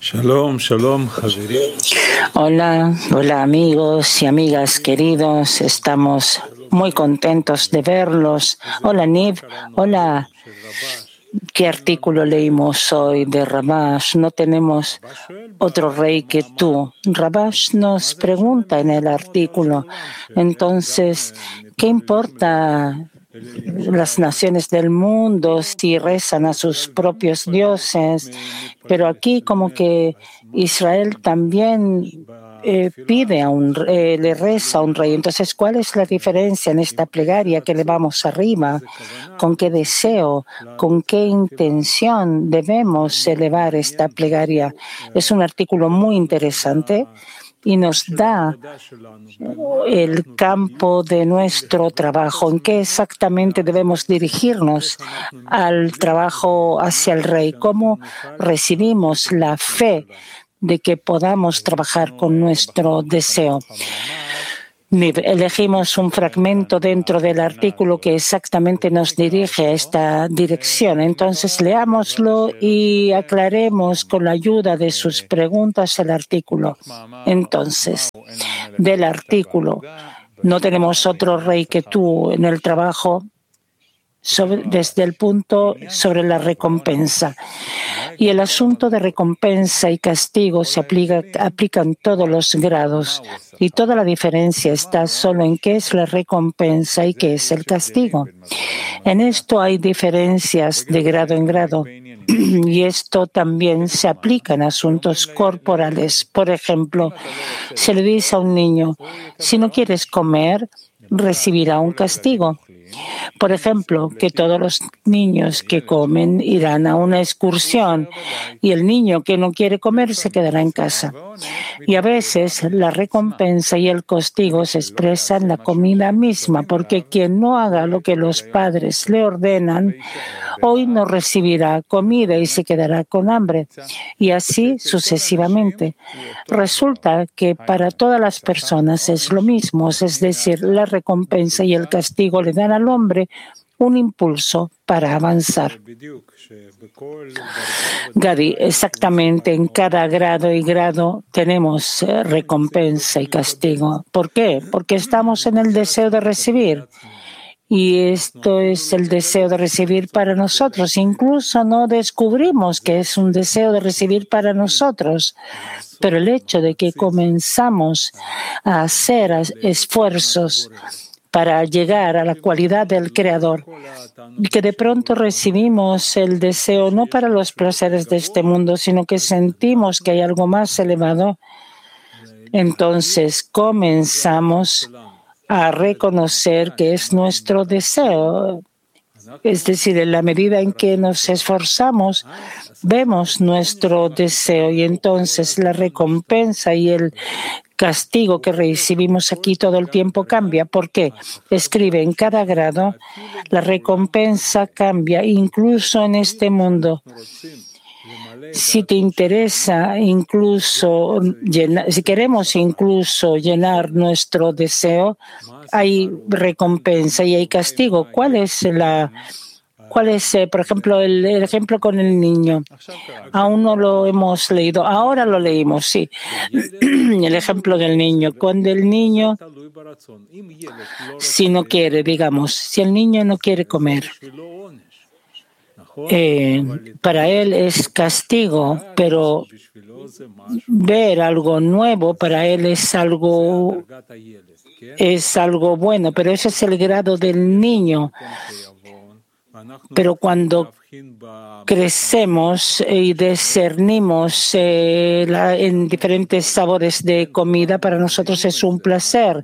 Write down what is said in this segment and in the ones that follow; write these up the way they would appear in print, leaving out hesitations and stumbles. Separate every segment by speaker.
Speaker 1: Shalom, shalom, Javier.
Speaker 2: Hola, hola amigos y amigas queridos, estamos muy contentos de verlos. Hola Niv, hola. ¿Qué artículo leímos hoy de Rabash? No tenemos otro rey que tú. Rabash nos pregunta en el artículo, entonces, ¿qué importa las naciones del mundo si rezan a sus propios dioses? Pero aquí como que Israel también pide le reza a un rey. Entonces, ¿cuál es la diferencia en esta plegaria que elevamos arriba? ¿Con qué deseo, con qué intención debemos elevar esta plegaria? Es un artículo muy interesante y nos da el campo de nuestro trabajo, en qué exactamente debemos dirigirnos al trabajo hacia el Rey, cómo recibimos la fe de que podamos trabajar con nuestro deseo. Elegimos un fragmento dentro del artículo que exactamente nos dirige a esta dirección. Entonces, leámoslo y aclaremos con la ayuda de sus preguntas el artículo. Entonces, del artículo, no tenemos otro rey que tú en el trabajo desde el punto sobre la recompensa. Y el asunto de recompensa y castigo se aplica en todos los grados. Y toda la diferencia está solo en qué es la recompensa y qué es el castigo. En esto hay diferencias de grado en grado. Y esto también se aplica en asuntos corporales. Por ejemplo, se le dice a un niño, si no quieres comer, recibirá un castigo. Por ejemplo, que todos los niños que comen irán a una excursión y el niño que no quiere comer se quedará en casa. Y a veces la recompensa y el castigo se expresan en la comida misma, porque quien no haga lo que los padres le ordenan, hoy no recibirá comida y se quedará con hambre. Y así sucesivamente. Resulta que para todas las personas es lo mismo, es decir, la recompensa y el castigo le dan al hombre un impulso para avanzar. Gadi, exactamente en cada grado y grado tenemos recompensa y castigo. ¿Por qué? Porque estamos en el deseo de recibir. Y esto es el deseo de recibir para nosotros. Incluso no descubrimos que es un deseo de recibir para nosotros. Pero el hecho de que comenzamos a hacer esfuerzos para llegar a la cualidad del Creador y que de pronto recibimos el deseo no para los placeres de este mundo, sino que sentimos que hay algo más elevado, entonces comenzamos a reconocer que es nuestro deseo. Es decir, en la medida en que nos esforzamos, vemos nuestro deseo y entonces la recompensa y el castigo que recibimos aquí todo el tiempo cambia. ¿Por qué? Escribe, en cada grado la recompensa cambia, incluso en este mundo. Si te interesa incluso si queremos incluso llenar nuestro deseo, hay recompensa y hay castigo. ¿Cuál es, por ejemplo, el ejemplo con el niño? Aún no lo hemos leído. Ahora lo leímos, sí. El ejemplo del niño. Cuando el niño, si no quiere, digamos, si el niño no quiere comer, para él es castigo, pero ver algo nuevo para él es algo bueno, pero ese es el grado del niño. Pero cuando crecemos y discernimos en diferentes sabores de comida, para nosotros es un placer.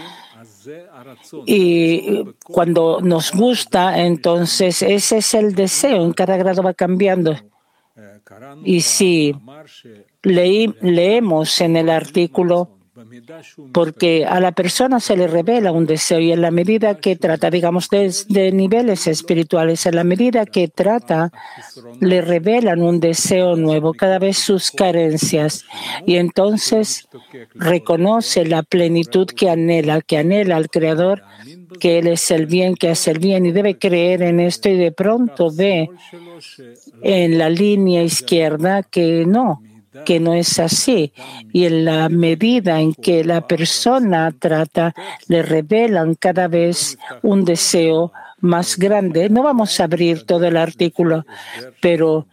Speaker 2: Y cuando nos gusta, entonces ese es el deseo, en cada grado va cambiando. Y si leemos en el artículo, porque a la persona se le revela un deseo y en la medida que trata, digamos, de niveles espirituales, en la medida que trata, le revelan un deseo nuevo, cada vez sus carencias, y entonces reconoce la plenitud que anhela al Creador, que Él es el bien, que hace el bien, y debe creer en esto, y de pronto ve en la línea izquierda que no, que no es así. Y en la medida en que la persona trata, le revelan cada vez un deseo más grande. No vamos a abrir todo el artículo, pero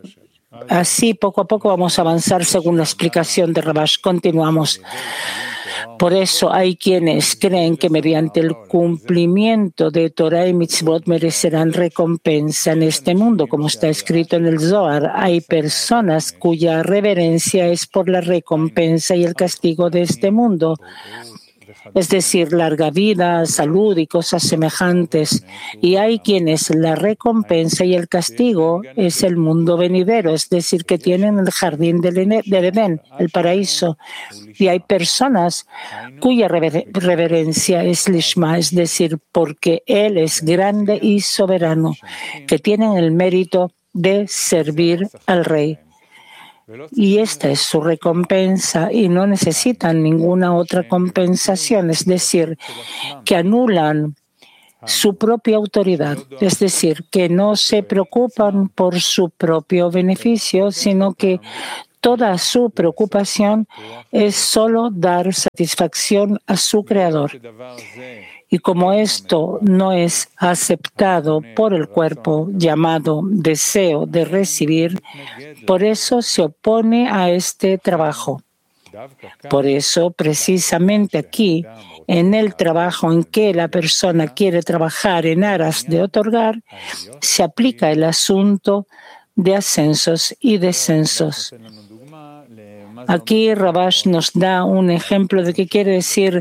Speaker 2: así poco a poco vamos a avanzar según la explicación de Rabash. Continuamos. Por eso hay quienes creen que mediante el cumplimiento de Torah y Mitzvot merecerán recompensa en este mundo, como está escrito en el Zohar. Hay personas cuya reverencia es por la recompensa y el castigo de este mundo, es decir, larga vida, salud y cosas semejantes. Y hay quienes la recompensa y el castigo es el mundo venidero, es decir, que tienen el jardín del Edén, el paraíso. Y hay personas cuya reverencia es Lishma, es decir, porque Él es grande y soberano, que tienen el mérito de servir al Rey. Y esta es su recompensa y no necesitan ninguna otra compensación, es decir, que anulan su propia autoridad, es decir, que no se preocupan por su propio beneficio, sino que toda su preocupación es solo dar satisfacción a su Creador. Y como esto no es aceptado por el cuerpo llamado deseo de recibir, por eso se opone a este trabajo. Por eso, precisamente aquí, en el trabajo en que la persona quiere trabajar en aras de otorgar, se aplica el asunto de ascensos y descensos. Aquí Rabash nos da un ejemplo de qué quiere decir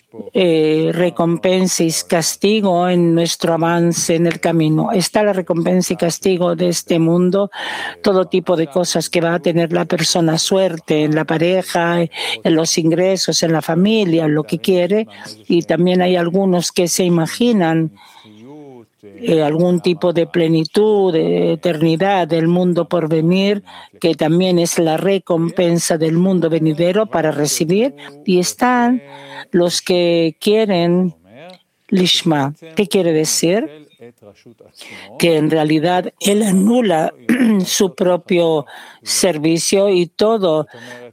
Speaker 2: recompensa y castigo en nuestro avance en el camino. Está la recompensa y castigo de este mundo, todo tipo de cosas que va a tener la persona, suerte en la pareja, en los ingresos, en la familia, en lo que quiere. Y también hay algunos que se imaginan algún tipo de plenitud, de eternidad del mundo por venir, que también es la recompensa del mundo venidero para recibir, y están los que quieren Lishma. ¿Qué quiere decir? Que en realidad él anula su propio servicio y todo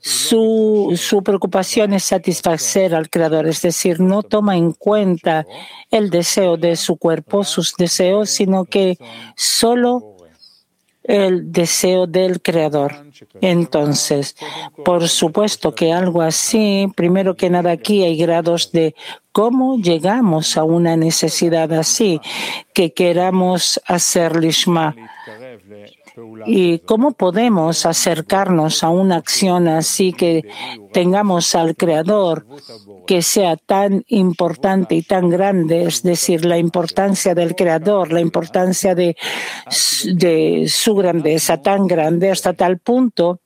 Speaker 2: su preocupación es satisfacer al Creador, es decir, no toma en cuenta el deseo de su cuerpo, sus deseos, sino que solo el deseo del Creador. Entonces, por supuesto que algo así, primero que nada aquí hay grados de cómo llegamos a una necesidad así, que queramos hacer Lishma. ¿Y cómo podemos acercarnos a una acción así que tengamos al Creador que sea tan importante y tan grande? Es decir, la importancia del Creador, la importancia de su grandeza tan grande hasta tal punto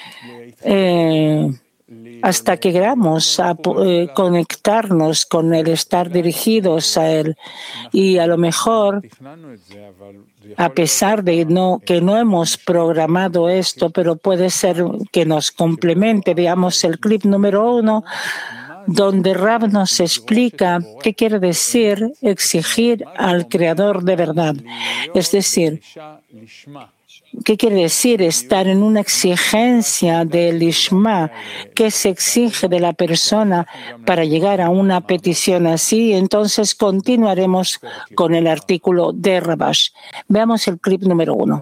Speaker 2: hasta que llegamos a conectarnos con Él, estar dirigidos a Él. Y a lo mejor, a pesar de que no hemos programado esto, pero puede ser que nos complemente. Veamos el clip número 1, donde Rav nos explica qué quiere decir exigir al Creador de verdad. Es decir, ¿qué quiere decir estar en una exigencia del Lishma que se exige de la persona para llegar a una petición así? Entonces continuaremos con el artículo de Rabash. Veamos el clip número 1.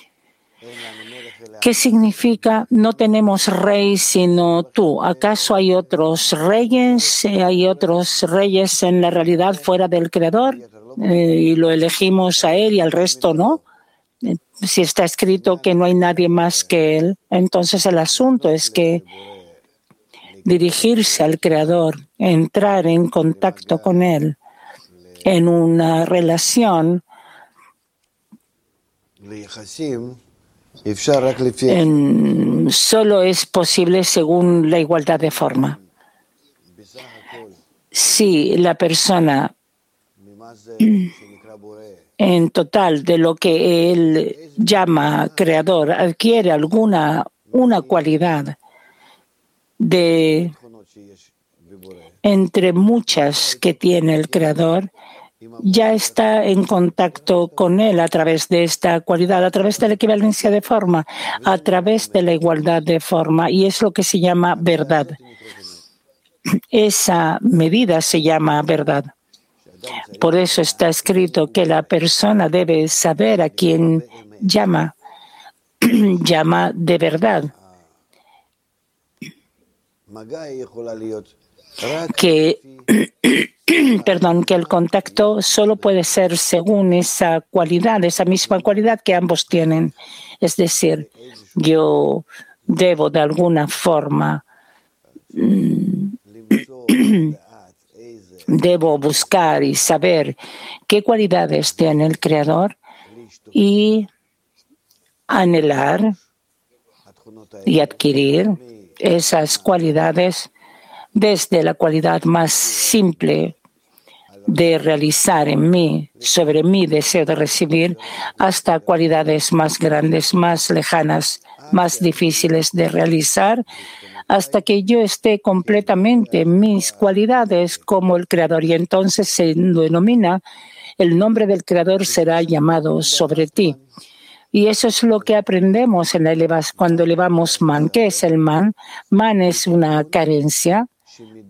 Speaker 2: ¿Qué significa no tenemos rey sino tú? ¿Acaso hay otros reyes? ¿Hay otros reyes en la realidad fuera del Creador? Y lo elegimos a él y al resto no. Si está escrito que no hay nadie más que Él, entonces el asunto es que dirigirse al Creador, entrar en contacto con Él, en una relación, solo es posible según la igualdad de forma. Si la persona en total de lo que él llama creador adquiere una cualidad de entre muchas que tiene el creador, ya está en contacto con él a través de esta cualidad, a través de la equivalencia de forma, a través de la igualdad de forma, y es lo que se llama verdad. Esa medida se llama verdad. Por eso está escrito que la persona debe saber a quién llama, llama de verdad. Que el contacto solo puede ser según esa cualidad, esa misma cualidad que ambos tienen. Es decir, yo debo de alguna forma debo buscar y saber qué cualidades tiene el Creador y anhelar y adquirir esas cualidades desde la cualidad más simple de realizar en mí, sobre mi deseo de recibir, hasta cualidades más grandes, más lejanas, más difíciles de realizar, hasta que yo esté completamente en mis cualidades como el Creador. Y entonces se denomina, el nombre del Creador será llamado sobre ti. Y eso es lo que aprendemos en cuando elevamos man. ¿Qué es el man? Man es una carencia